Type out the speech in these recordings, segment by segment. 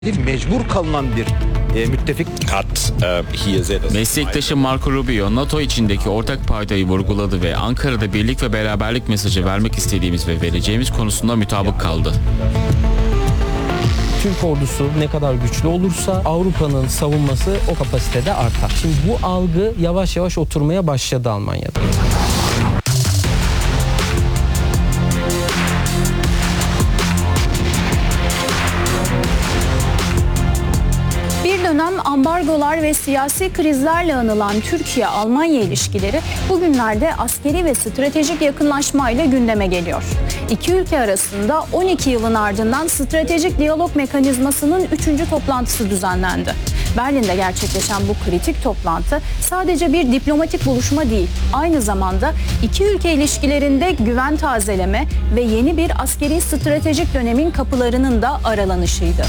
mecbur kalınan bir müttefik. Meslektaşı Marco Rubio, NATO içindeki ortak paydayı vurguladı ve Ankara'da birlik ve beraberlik mesajı vermek istediğimiz ve vereceğimiz konusunda mutabık kaldı. Türk ordusu ne kadar güçlü olursa Avrupa'nın savunması o kapasitede artar. Şimdi bu algı yavaş yavaş oturmaya başladı Almanya'da. Bir dönem ambargolar ve siyasi krizlerle anılan Türkiye-Almanya ilişkileri bugünlerde askeri ve stratejik yakınlaşmayla gündeme geliyor. İki ülke arasında 12 yılın ardından stratejik diyalog mekanizmasının 3. toplantısı düzenlendi. Berlin'de gerçekleşen bu kritik toplantı sadece bir diplomatik buluşma değil, aynı zamanda iki ülke ilişkilerinde güven tazeleme ve yeni bir askeri stratejik dönemin kapılarının da aralanışıydı.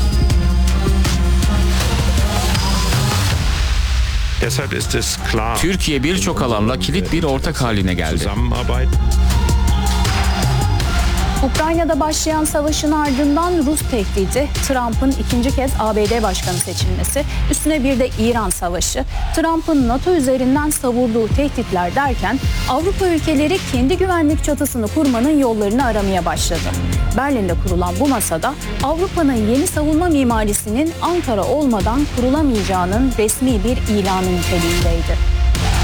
Türkiye birçok alanda kilit bir ortak haline geldi. Ukrayna'da başlayan savaşın ardından Rus tehdidi, Trump'ın ikinci kez ABD başkanı seçilmesi, üstüne bir de İran savaşı, Trump'ın NATO üzerinden savurduğu tehditler derken Avrupa ülkeleri kendi güvenlik çatısını kurmanın yollarını aramaya başladı. Berlin'de kurulan bu masada Avrupa'nın yeni savunma mimarisinin Ankara olmadan kurulamayacağının resmi bir ilanı niteliğindeydi.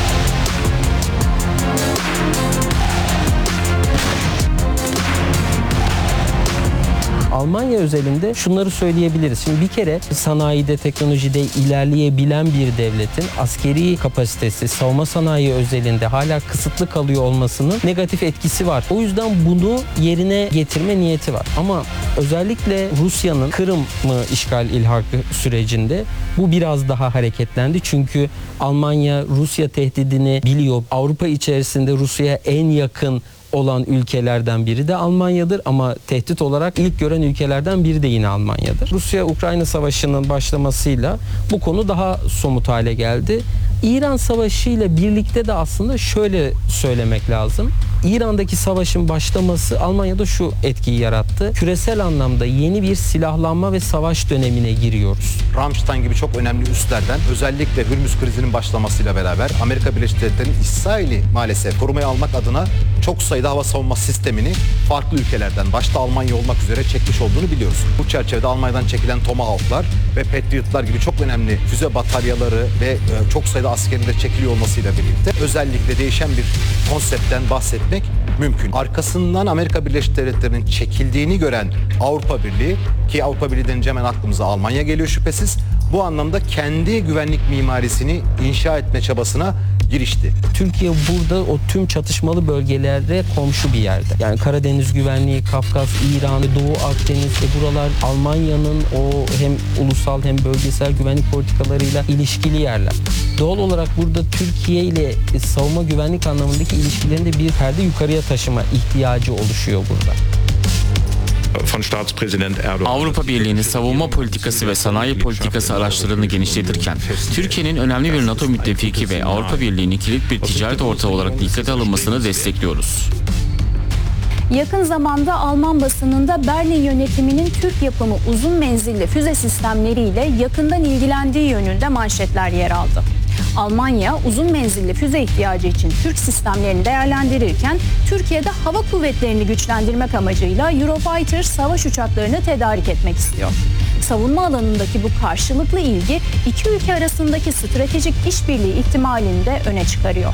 Almanya özelinde şunları söyleyebiliriz. Şimdi bir kere sanayide, teknolojide ilerleyebilen bir devletin askeri kapasitesi, savunma sanayi özelinde hala kısıtlı kalıyor olmasının negatif etkisi var. O yüzden bunu yerine getirme niyeti var. Ama özellikle Rusya'nın Kırım'ı işgal ilhakı sürecinde bu biraz daha hareketlendi. Çünkü Almanya Rusya tehdidini biliyor. Avrupa içerisinde Rusya'ya en yakın olan ülkelerden biri de Almanya'dır ama tehdit olarak ilk gören ülkelerden biri de yine Almanya'dır. Rusya-Ukrayna savaşının başlamasıyla bu konu daha somut hale geldi. İran Savaşı ile birlikte de aslında şöyle söylemek lazım. İran'daki savaşın başlaması Almanya'da şu etkiyi yarattı. Küresel anlamda yeni bir silahlanma ve savaş dönemine giriyoruz. Ramstein gibi çok önemli üslerden özellikle Hürmüz krizinin başlamasıyla beraber Amerika Birleşik Devletleri'nin İsrail'i maalesef korumaya almak adına çok sayıda hava savunma sistemini farklı ülkelerden başta Almanya olmak üzere çekmiş olduğunu biliyoruz. Bu çerçevede Almanya'dan çekilen Tomahawk'lar ve Patriot'lar gibi çok önemli füze bataryaları ve çok sayıda askerin de çekiliyor olmasıyla birlikte özellikle değişen bir konseptten bahsetmek mümkün. Arkasından Amerika Birleşik Devletleri'nin çekildiğini gören Avrupa Birliği, ki Avrupa Birliği denince hemen aklımıza Almanya geliyor şüphesiz, bu anlamda kendi güvenlik mimarisini inşa etme çabasına girişti. Türkiye burada o tüm çatışmalı bölgelere komşu bir yerde. Yani Karadeniz güvenliği, Kafkas, İran, Doğu Akdeniz ve buralar Almanya'nın o hem ulusal hem bölgesel güvenlik politikalarıyla ilişkili yerler. Doğal olarak burada Türkiye ile savunma güvenlik anlamındaki ilişkilerinde bir perde yukarıya taşıma ihtiyacı oluşuyor burada. Avrupa Birliği'nin savunma politikası ve sanayi politikası araçlarını genişletirken, Türkiye'nin önemli bir NATO müttefiki ve Avrupa Birliği'nin kilit bir ticaret ortağı olarak dikkate alınmasını destekliyoruz. Yakın zamanda Alman basınında Berlin yönetiminin Türk yapımı uzun menzilli füze sistemleriyle yakından ilgilendiği yönünde manşetler yer aldı. Almanya uzun menzilli füze ihtiyacı için Türk sistemlerini değerlendirirken Türkiye'de hava kuvvetlerini güçlendirmek amacıyla Eurofighter savaş uçaklarını tedarik etmek istiyor. Savunma alanındaki bu karşılıklı ilgi iki ülke arasındaki stratejik işbirliği ihtimalini de öne çıkarıyor.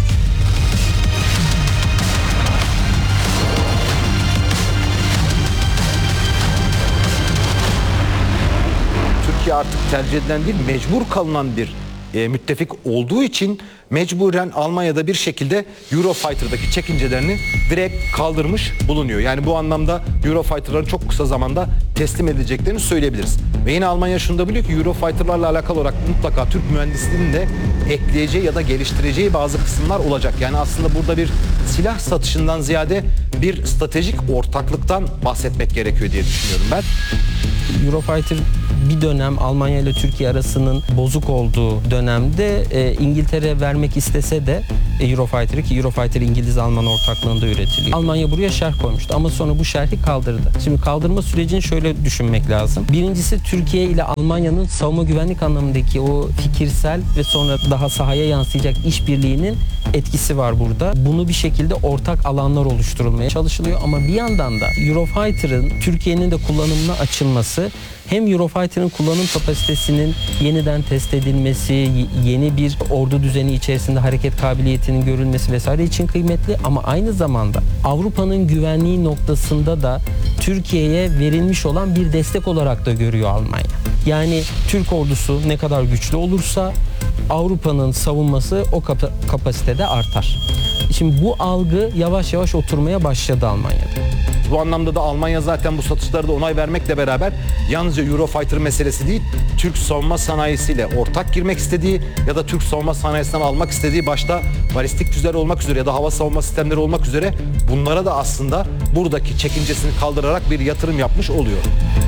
Türkiye artık tercih edilen değil, mecbur kalınan bir müttefik olduğu için mecburen Almanya'da bir şekilde Eurofighter'daki çekincelerini direkt kaldırmış bulunuyor. Yani bu anlamda Eurofighter'ların çok kısa zamanda teslim edileceklerini söyleyebiliriz. Ve yine Almanya şunu da biliyor ki Eurofighter'larla alakalı olarak mutlaka Türk mühendisliğinin de ekleyeceği ya da geliştireceği bazı kısımlar olacak. Yani aslında burada bir silah satışından ziyade bir stratejik ortaklıktan bahsetmek gerekiyor diye düşünüyorum ben. Eurofighter bir dönem Almanya ile Türkiye arasının bozuk olduğu dönemde İngiltere vermek istese de Eurofighter'ı, ki Eurofighter İngiliz-Alman ortaklığında üretiliyor, Almanya buraya şerh koymuştu ama sonra bu şerhi kaldırdı. Şimdi kaldırma sürecini şöyle düşünmek lazım. Birincisi, Türkiye ile Almanya'nın savunma güvenlik anlamındaki o fikirsel ve sonra daha sahaya yansıyacak işbirliğinin etkisi var burada. Bunu bir şekilde ortak alanlar oluşturulmaya çalışılıyor ama bir yandan da Eurofighter'ın Türkiye'nin de kullanımına açılması hem Eurofighter'ın kullanım kapasitesinin yeniden test edilmesi, yeni bir ordu düzeni içerisinde hareket kabiliyetinin görülmesi vesaire için kıymetli ama aynı zamanda Avrupa'nın güvenliği noktasında da Türkiye'ye verilmiş olan bir destek olarak da görüyor Almanya. Yani Türk ordusu ne kadar güçlü olursa Avrupa'nın savunması o kapasitede artar. Şimdi bu algı yavaş yavaş oturmaya başladı Almanya'da. Bu anlamda da Almanya zaten bu satışlara da onay vermekle beraber yalnızca Eurofighter meselesi değil, Türk savunma sanayisiyle ortak girmek istediği ya da Türk savunma sanayisinden almak istediği başta balistik füzeler olmak üzere ya da hava savunma sistemleri olmak üzere bunlara da aslında buradaki çekincesini kaldırarak bir yatırım yapmış oluyor.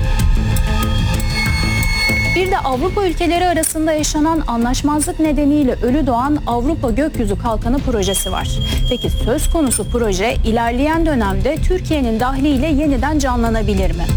Bir de Avrupa ülkeleri arasında yaşanan anlaşmazlık nedeniyle ölü doğan Avrupa Gökyüzü Kalkanı projesi var. Peki söz konusu proje ilerleyen dönemde Türkiye'nin dahliyle yeniden canlanabilir mi?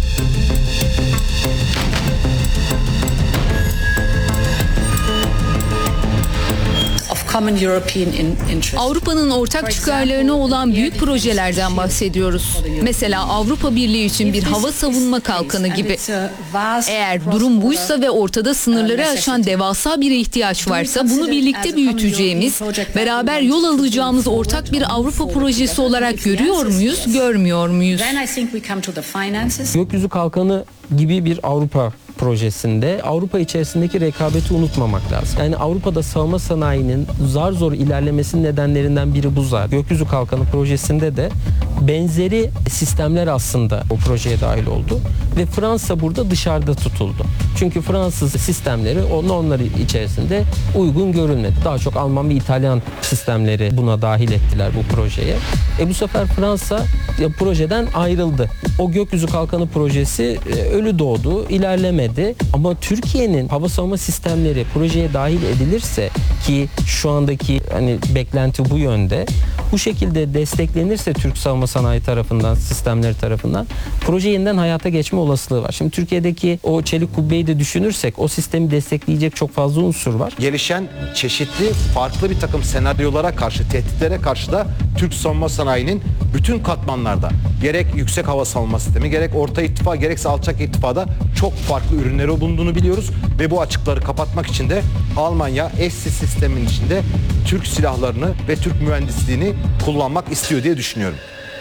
Avrupa'nın ortak çıkarlarına olan büyük projelerden bahsediyoruz. Mesela Avrupa Birliği için bir hava savunma kalkanı gibi. Eğer durum buysa ve ortada sınırları aşan devasa bir ihtiyaç varsa bunu birlikte büyüteceğimiz, beraber yol alacağımız ortak bir Avrupa projesi olarak görüyor muyuz, görmüyor muyuz? Gökyüzü Kalkanı gibi bir Avrupa projesinde Avrupa içerisindeki rekabeti unutmamak lazım. Yani Avrupa'da savunma sanayinin zar zor ilerlemesinin nedenlerinden biri bu zaten. Gökyüzü Kalkanı projesinde de benzeri sistemler aslında o projeye dahil oldu ve Fransa burada dışarıda tutuldu. Çünkü Fransız sistemleri onlar içerisinde uygun görülmedi. Daha çok Alman ve İtalyan sistemleri buna dahil ettiler bu projeye. Bu sefer Fransa projeden ayrıldı. O Gökyüzü Kalkanı projesi ölü doğdu, ilerlemedi. Ama Türkiye'nin hava savunma sistemleri projeye dahil edilirse, ki şu andaki beklenti bu yönde, bu şekilde desteklenirse Türk savunma sanayi tarafından, sistemleri tarafından proje yeniden hayata geçme olasılığı var. Şimdi Türkiye'deki o çelik kubbeyi de düşünürsek o sistemi destekleyecek çok fazla unsur var. Gelişen çeşitli farklı bir takım senaryolara karşı, tehditlere karşı da Türk savunma sanayinin bütün katmanlarda gerek yüksek hava savunma sistemi, gerek orta irtifa, gerekse alçak irtifada çok farklı ürünleri bulunduğunu biliyoruz ve bu açıkları kapatmak için de Almanya ESSI sistemin içinde Türk silahlarını ve Türk mühendisliğini kullanmak istiyor diye düşünüyorum.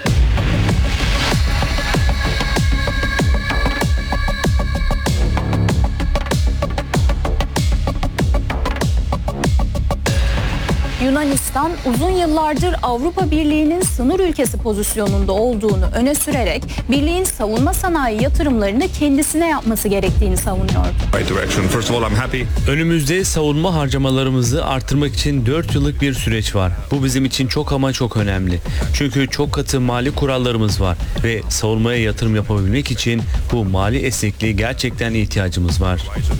Yunanistan uzun yıllardır Avrupa Birliği'nin sınır ülkesi pozisyonunda olduğunu öne sürerek birliğin savunma sanayi yatırımlarını kendisine yapması gerektiğini savunuyordu. Önümüzde savunma harcamalarımızı artırmak için 4 yıllık bir süreç var. Bu bizim için çok ama çok önemli. Çünkü çok katı mali kurallarımız var ve savunmaya yatırım yapabilmek için bu mali esnekliğe gerçekten ihtiyacımız var.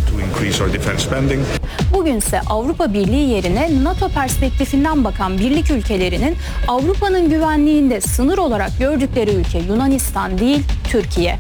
Bugünse Avrupa Birliği yerine NATO perspektifinden bakan birlik ülkelerinin Avrupa'nın güvenliğinde sınır olarak gördükleri ülke Yunanistan değil, Türkiye.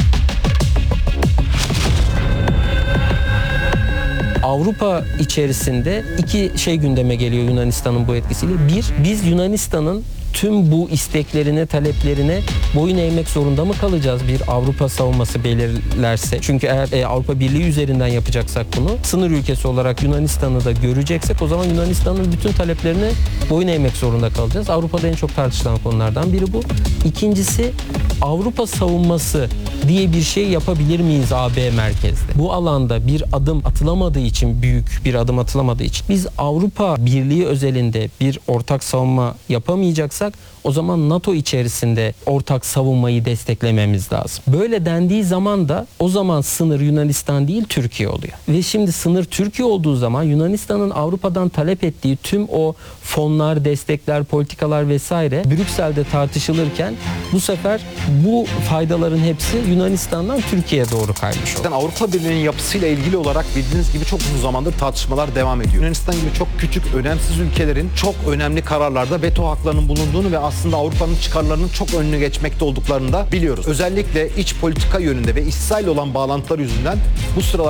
Avrupa içerisinde iki şey gündeme geliyor Yunanistan'ın bu etkisiyle. Bir, biz Yunanistan'ın tüm bu isteklerine, taleplerine boyun eğmek zorunda mı kalacağız bir Avrupa savunması belirlerse? Çünkü eğer Avrupa Birliği üzerinden yapacaksak bunu, sınır ülkesi olarak Yunanistan'ı da göreceksek o zaman Yunanistan'ın bütün taleplerine boyun eğmek zorunda kalacağız. Avrupa'da en çok tartışılan konulardan biri bu. İkincisi, Avrupa savunması diye bir şey yapabilir miyiz AB merkezde? Bu alanda bir adım atılamadığı için, büyük bir adım atılamadığı için biz Avrupa Birliği özelinde bir ortak savunma yapamayacaksak o zaman NATO içerisinde ortak savunmayı desteklememiz lazım. Böyle dendiği zaman da o zaman sınır Yunanistan değil Türkiye oluyor. Ve şimdi sınır Türkiye olduğu zaman Yunanistan'ın Avrupa'dan talep ettiği tüm o fonlar, destekler, politikalar vesaire Brüksel'de tartışılırken bu sefer bu faydaların hepsi Yunanistan'dan Türkiye'ye doğru kaymış oldu. Zaten Avrupa Birliği'nin yapısıyla ilgili olarak bildiğiniz gibi çok uzun zamandır tartışmalar devam ediyor. Yunanistan gibi çok küçük, önemsiz ülkelerin çok önemli kararlarda veto haklarının bulunduğunu ve aslında Avrupa'nın çıkarlarının çok önüne geçmekte olduklarını da biliyoruz. Özellikle iç politika yönünde ve İsrail olan bağlantılar yüzünden bu sıralar